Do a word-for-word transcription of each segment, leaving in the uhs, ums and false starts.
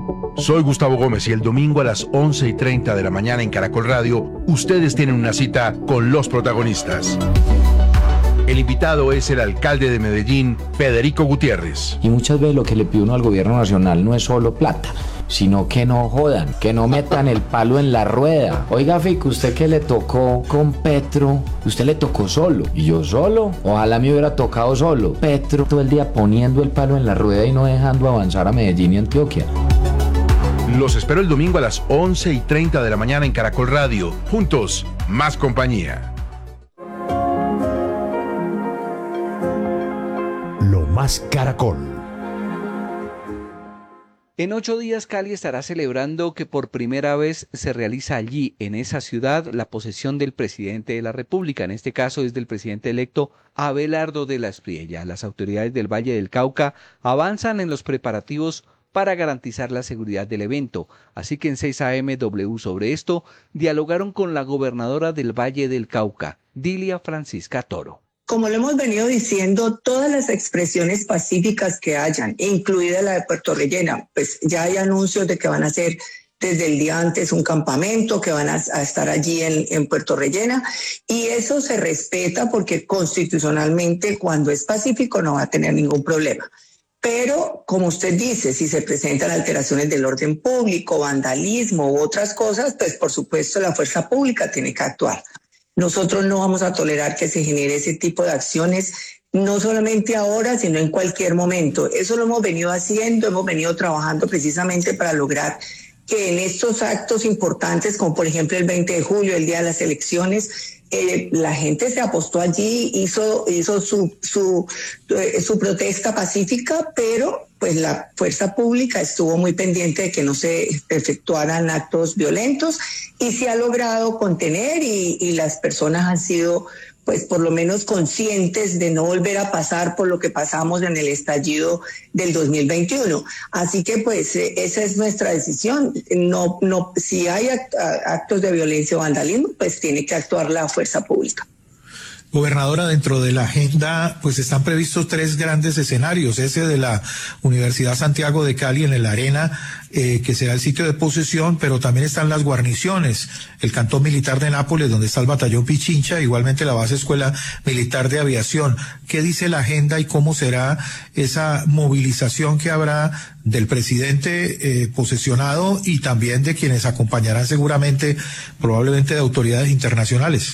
Soy Gustavo Gómez y el domingo a las once y treinta de la mañana en Caracol Radio, ustedes tienen una cita con los protagonistas. El invitado es el alcalde de Medellín, Federico Gutiérrez. Y muchas veces lo que le pide uno al gobierno nacional no es solo plata, sino que no jodan, que no metan el palo en la rueda. Oiga, Fico, usted que le tocó con Petro, usted le tocó solo. ¿Y yo solo? Ojalá me hubiera tocado solo. Petro todo el día poniendo el palo en la rueda y no dejando avanzar a Medellín y Antioquia. Los espero el domingo a las once y treinta de la mañana en Caracol Radio. Juntos, más compañía. Lo más Caracol. En ocho días Cali estará celebrando que por primera vez se realiza allí, en esa ciudad, la posesión del presidente de la República. En este caso es del presidente electo Abelardo de la Espriella. Las autoridades del Valle del Cauca avanzan en los preparativos para garantizar la seguridad del evento. Así que en seis A M W sobre esto dialogaron con la gobernadora del Valle del Cauca, Dilia Francisca Toro. Como lo hemos venido diciendo, todas las expresiones pacíficas que hayan, incluida la de Puerto Rellena, pues ya hay anuncios de que van a hacer desde el día antes un campamento, que van a, a estar allí en, en Puerto Rellena, y eso se respeta porque constitucionalmente cuando es pacífico no va a tener ningún problema. Pero, como usted dice, si se presentan alteraciones del orden público, vandalismo u otras cosas, pues por supuesto la fuerza pública tiene que actuar. Nosotros no vamos a tolerar que se genere ese tipo de acciones, no solamente ahora, sino en cualquier momento. Eso lo hemos venido haciendo, hemos venido trabajando precisamente para lograr que en estos actos importantes, como por ejemplo el veinte de julio, el día de las elecciones, eh, la gente se apostó allí, hizo, hizo su, su, eh, su protesta pacífica, pero pues la fuerza pública estuvo muy pendiente de que no se efectuaran actos violentos y se ha logrado contener y, y las personas han sido pues por lo menos conscientes de no volver a pasar por lo que pasamos en el estallido del dos mil veintiuno. Así que pues eh, esa es nuestra decisión. No, no, si hay act- actos de violencia o vandalismo, pues tiene que actuar la fuerza pública. Gobernadora, dentro de la agenda pues están previstos tres grandes escenarios, ese de la Universidad Santiago de Cali en el Arena, eh, que será el sitio de posesión, pero también están las guarniciones, el Cantón Militar de Nápoles, donde está el Batallón Pichincha, igualmente la Base Escuela Militar de Aviación. ¿Qué dice la agenda y cómo será esa movilización que habrá del presidente eh, posesionado y también de quienes acompañarán seguramente, probablemente de autoridades internacionales?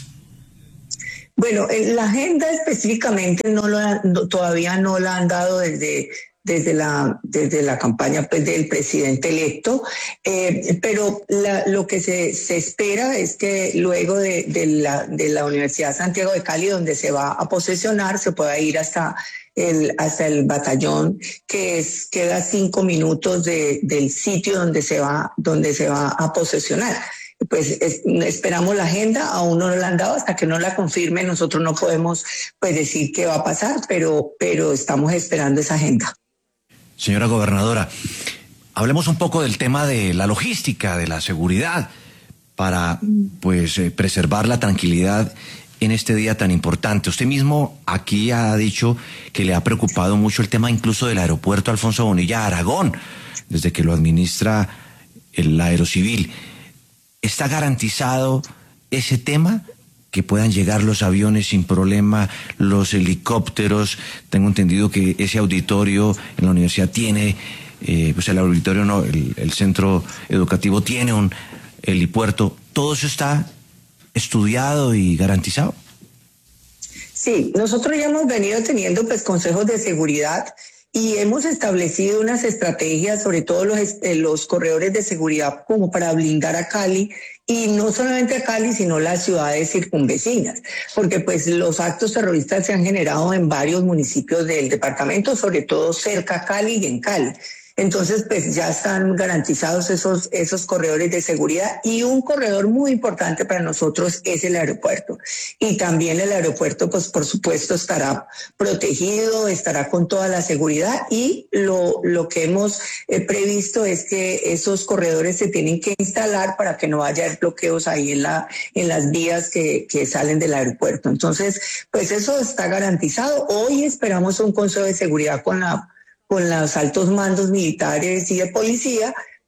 Bueno, la agenda específicamente no lo ha, no, todavía no la han dado desde desde la desde la campaña pues del presidente electo, eh, pero la, lo que se, se espera es que luego de, de la de la Universidad Santiago de Cali, donde se va a posesionar, se pueda ir hasta el hasta el batallón, que es queda cinco minutos de, del sitio donde se va donde se va a posesionar. Pues es, esperamos la agenda, aún no la han dado, hasta que no la confirme nosotros no podemos pues decir qué va a pasar, pero, pero estamos esperando esa agenda. Señora gobernadora, hablemos un poco del tema de la logística, de la seguridad, para pues eh, preservar la tranquilidad en este día tan importante. Usted mismo aquí ha dicho que le ha preocupado mucho el tema incluso del aeropuerto Alfonso Bonilla Aragón, desde que lo administra el Aerocivil. ¿Está garantizado ese tema? Que puedan llegar los aviones sin problema, los helicópteros. Tengo entendido que ese auditorio en la universidad tiene, eh, pues el auditorio no, el, el centro educativo tiene un helipuerto. ¿Todo eso está estudiado y garantizado? Sí, nosotros ya hemos venido teniendo pues consejos de seguridad y hemos establecido unas estrategias, sobre todo los, los corredores de seguridad, como para blindar a Cali, y no solamente a Cali, sino las ciudades circunvecinas, porque pues los actos terroristas se han generado en varios municipios del departamento, sobre todo cerca a Cali y en Cali. Entonces, pues ya están garantizados esos, esos corredores de seguridad, y un corredor muy importante para nosotros es el aeropuerto. Y también el aeropuerto, pues por supuesto, estará protegido, estará con toda la seguridad, y lo, lo que hemos eh, previsto es que esos corredores se tienen que instalar para que no haya bloqueos ahí en, la, en las vías que, que salen del aeropuerto. Entonces, pues eso está garantizado. Hoy esperamos un consejo de seguridad con la con los altos mandos militares y de policía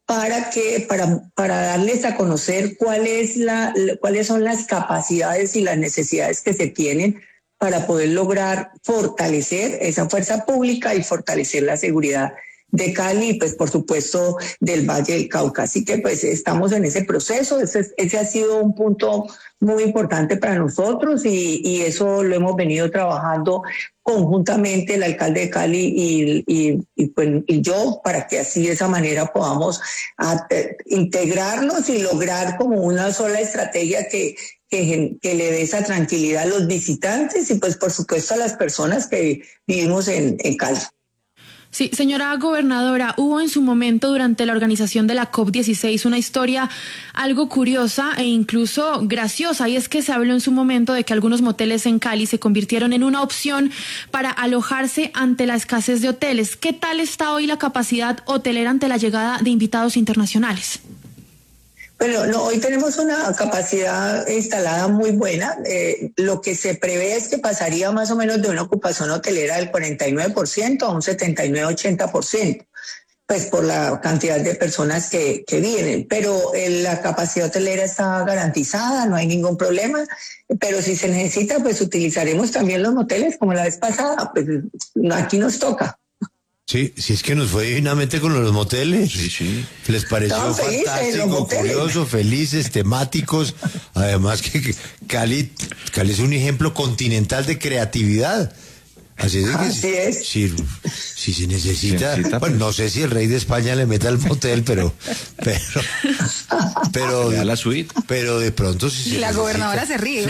para que para para darles a conocer cuál es la cuáles son las capacidades y las necesidades que se tienen para poder lograr fortalecer esa fuerza pública y fortalecer la seguridad de Cali y pues por supuesto del Valle del Cauca. Así que pues estamos en ese proceso, ese, ese ha sido un punto muy importante para nosotros y, y eso lo hemos venido trabajando conjuntamente el alcalde de Cali y, y, y, pues, y yo para que así de esa manera podamos a, eh, integrarnos y lograr como una sola estrategia que Que, que le dé esa tranquilidad a los visitantes y pues por supuesto a las personas que vivimos en, en Cali. Sí, señora gobernadora, hubo en su momento durante la organización de la COP dieciséis una historia algo curiosa e incluso graciosa, y es que se habló en su momento de que algunos moteles en Cali se convirtieron en una opción para alojarse ante la escasez de hoteles. ¿Qué tal está hoy la capacidad hotelera ante la llegada de invitados internacionales? Bueno, no, hoy tenemos una capacidad instalada muy buena. Eh, lo que se prevé es que pasaría más o menos de una ocupación hotelera del cuarenta y nueve por ciento a un setenta y nueve a ochenta por ciento, pues por la cantidad de personas que, que vienen. Pero eh, la capacidad hotelera está garantizada, no hay ningún problema. Pero si se necesita, pues utilizaremos también los moteles como la vez pasada. Pues aquí nos toca. Sí, sí, es que nos fue divinamente con los moteles. Sí, sí. Les pareció Estaban felices, fantástico, los moteles. curioso, felices, temáticos. Además que que Cali, Cali es un ejemplo continental de creatividad. Así, de que Así si, es. Si, si se necesita, Sí, sí, bueno, no sé si el rey de España le meta al motel, pero, pero, pero, Le da la suite. pero de pronto si Y se la necesita- gobernadora se ríe.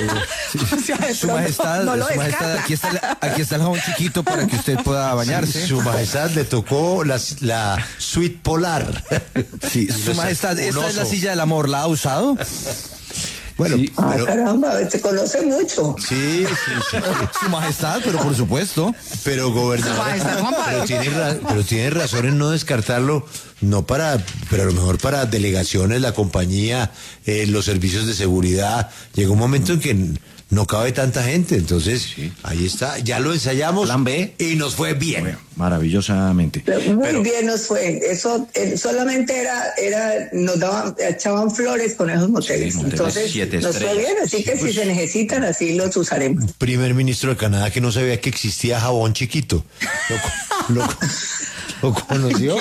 O sea, de Su pronto majestad, no lo su majestad, descarta. aquí está, el- aquí está el jabón chiquito para que usted pueda bañarse. Su majestad le tocó la, la suite polar. Sí, su majestad, Un esta es la oso. silla del amor, ¿la ha usado? Bueno, Sí. Ah, pero, caramba, te conoce mucho. sí, sí, sí. Su majestad, pero por supuesto. Pero gobernador, Su majestad, Juan Pablo. pero tiene, ra- pero tiene razón en no descartarlo, no para, pero a lo mejor para delegaciones, la compañía, eh, los servicios de seguridad. Llegó un momento en que no cabe tanta gente, entonces ahí está, ya lo ensayamos Plan B. y nos fue bien. Bueno, maravillosamente. Muy Pero- bien nos fue. Eso eh, solamente era, era, nos daban, echaban flores con esos moteles. Sí, moteles Entonces siete nos fue estrellas. bien, así que si se necesitan, así los usaremos. Primer ministro de Canadá que no sabía que existía jabón chiquito. Lo, lo- lo conoció.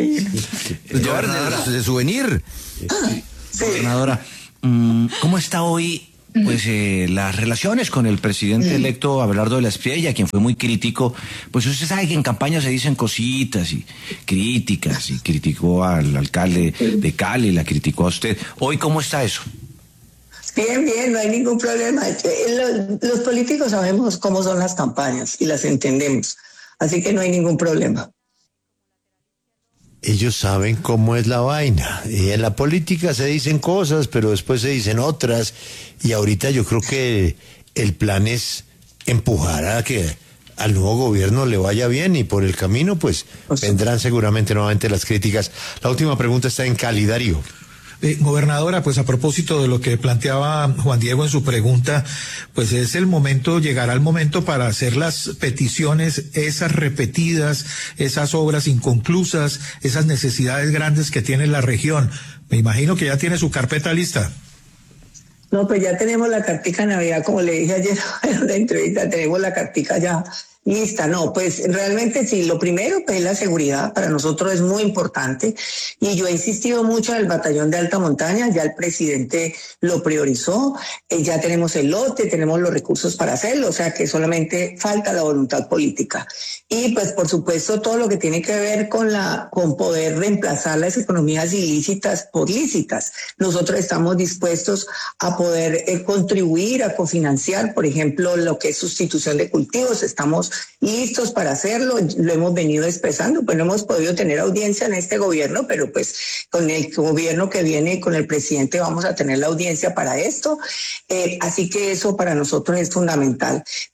Llevar de, de souvenir. Gobernadora, mm, ¿cómo está hoy pues eh, las relaciones con el presidente electo Abelardo de la Espriella, quien fue muy crítico? Pues usted sabe que en campaña se dicen cositas y críticas, y criticó al alcalde de Cali, la criticó a usted. ¿Hoy cómo está eso? Bien, bien, no hay ningún problema. Eh, Los, los políticos sabemos cómo son las campañas y las entendemos. Así que no hay ningún problema. Ellos saben cómo es la vaina. Y en la política se dicen cosas, pero después se dicen otras. Y ahorita yo creo que el plan es empujar a que al nuevo gobierno le vaya bien y por el camino pues vendrán seguramente nuevamente las críticas. La última pregunta está en Cali, Darío. Eh, gobernadora, pues a propósito de lo que planteaba Juan Diego en su pregunta, pues es el momento, llegará el momento para hacer las peticiones, esas repetidas, esas obras inconclusas, esas necesidades grandes que tiene la región. Me imagino que ya tiene su carpeta lista. No, pues ya tenemos la cartica de Navidad, como le dije ayer en la entrevista, tenemos la cartica ya lista. No, pues realmente sí, lo primero pues es la seguridad, para nosotros es muy importante y yo he insistido mucho en el batallón de alta montaña, ya el presidente lo priorizó, eh, ya tenemos el lote, tenemos los recursos para hacerlo, o sea que solamente falta la voluntad política. Y pues por supuesto todo lo que tiene que ver con la con poder reemplazar las economías ilícitas por lícitas. Nosotros estamos dispuestos a poder eh, contribuir, a cofinanciar, por ejemplo, lo que es sustitución de cultivos, estamos listos para hacerlo, lo hemos venido expresando, pues no hemos podido tener audiencia en este gobierno, pero pues con el gobierno que viene, con el presidente, vamos a tener la audiencia para esto, eh, así que eso para nosotros es fundamental.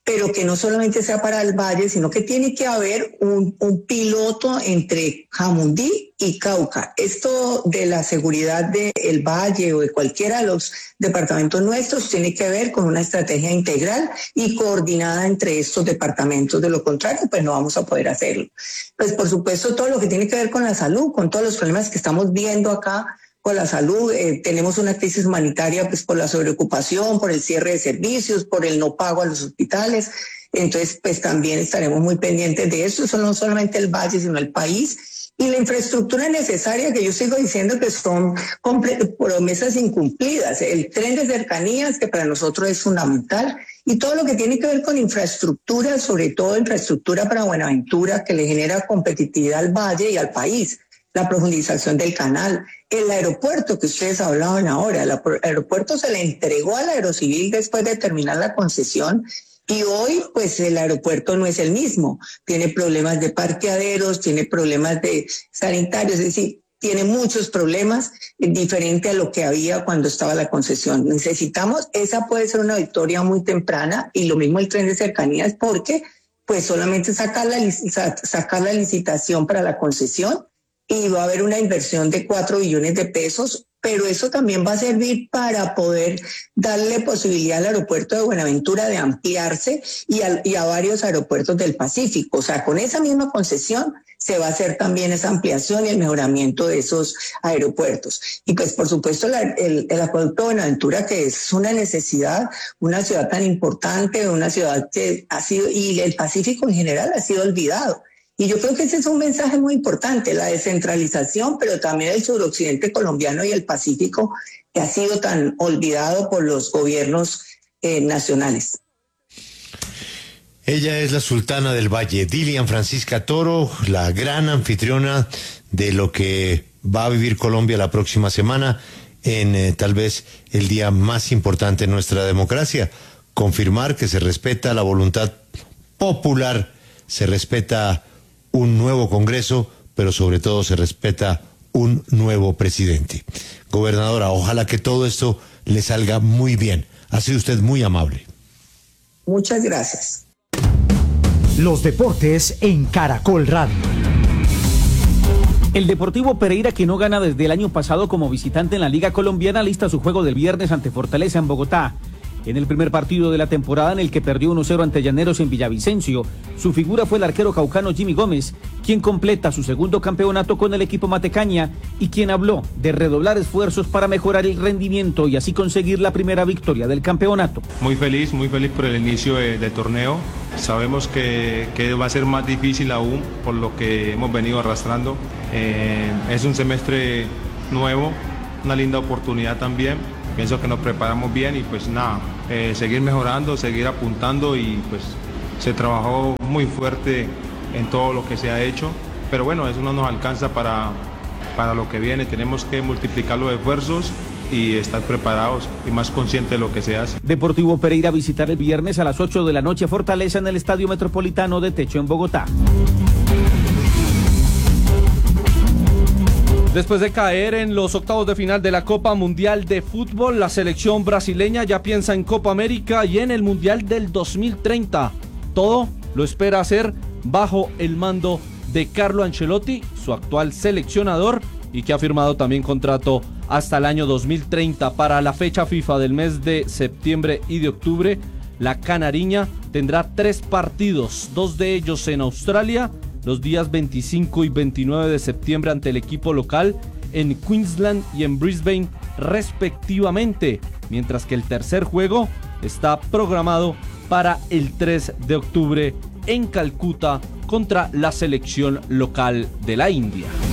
pero que no solamente sea para el Valle, sino que tiene que haber un, un piloto entre Jamundí y Cauca. Esto de la seguridad del Valle o de cualquiera de los departamentos nuestros tiene que ver con una estrategia integral y coordinada entre estos departamentos. De lo contrario, pues no vamos a poder hacerlo. Pues por supuesto todo lo que tiene que ver con la salud, con todos los problemas que estamos viendo acá, con la salud, eh, tenemos una crisis humanitaria pues por la sobreocupación, por el cierre de servicios, por el no pago a los hospitales. Entonces, pues también estaremos muy pendientes de eso. Eso no solamente el Valle, sino el país. Y la infraestructura necesaria, que yo sigo diciendo que son promesas incumplidas. El tren de cercanías, que para nosotros es fundamental. Y todo lo que tiene que ver con infraestructura, sobre todo infraestructura para Buenaventura, que le genera competitividad al Valle y al país. La profundización del canal, el aeropuerto que ustedes hablaban ahora, el aeropuerto se le entregó al Aerocivil después de terminar la concesión y hoy pues el aeropuerto no es el mismo, tiene problemas de parqueaderos, tiene problemas de sanitarios, es decir, tiene muchos problemas diferente a lo que había cuando estaba la concesión. Necesitamos, esa puede ser una victoria muy temprana y lo mismo el tren de cercanías porque pues solamente sacar la, sacar la licitación para la concesión y va a haber una inversión de cuatro billones de pesos, pero eso también va a servir para poder darle posibilidad al aeropuerto de Buenaventura de ampliarse y a, y a varios aeropuertos del Pacífico. O sea, con esa misma concesión se va a hacer también esa ampliación y el mejoramiento de esos aeropuertos. Y pues, por supuesto, la, el, el acueducto de Buenaventura, que es una necesidad, una ciudad tan importante, una ciudad que ha sido, y el Pacífico en general ha sido olvidado. Y yo creo que ese es un mensaje muy importante, la descentralización, pero también el suroccidente colombiano y el Pacífico, que ha sido tan olvidado por los gobiernos eh, nacionales. Ella es la sultana del Valle, Dilian Francisca Toro, la gran anfitriona de lo que va a vivir Colombia la próxima semana en eh, tal vez el día más importante en nuestra democracia. Confirmar que se respeta la voluntad popular, se respeta un nuevo Congreso, pero sobre todo se respeta un nuevo presidente. Gobernadora, ojalá que todo esto le salga muy bien. Ha sido usted muy amable. Muchas gracias. Los deportes en Caracol Radio. El Deportivo Pereira, que no gana desde el año pasado como visitante en la Liga Colombiana, lista su juego del viernes ante Fortaleza en Bogotá. En el primer partido de la temporada en el que perdió uno cero ante Llaneros en Villavicencio, su figura fue el arquero caucano Jimmy Gómez, quien completa su segundo campeonato con el equipo matecaña y quien habló de redoblar esfuerzos para mejorar el rendimiento y así conseguir la primera victoria del campeonato. Muy feliz, muy feliz por el inicio del de torneo. Sabemos que, que va a ser más difícil aún por lo que hemos venido arrastrando. Eh, es un semestre nuevo, una linda oportunidad también. Pienso que nos preparamos bien y pues nada, eh, seguir mejorando, seguir apuntando y pues se trabajó muy fuerte en todo lo que se ha hecho, pero bueno, eso no nos alcanza para, para lo que viene, tenemos que multiplicar los esfuerzos y estar preparados y más conscientes de lo que se hace. Deportivo Pereira visitar el viernes a las ocho de la noche Fortaleza en el Estadio Metropolitano de Techo en Bogotá. Después de caer en los octavos de final de la Copa Mundial de Fútbol, la selección brasileña ya piensa en Copa América y en el Mundial del dos mil treinta. Todo lo espera hacer bajo el mando de Carlo Ancelotti, su actual seleccionador, y que ha firmado también contrato hasta el año dos mil treinta. Para la fecha FIFA del mes de septiembre y de octubre, la canariña tendrá tres partidos, dos de ellos en Australia, los días veinticinco y veintinueve de septiembre ante el equipo local en Queensland y en Brisbane respectivamente, mientras que el tercer juego está programado para el tres de octubre en Calcuta contra la selección local de la India.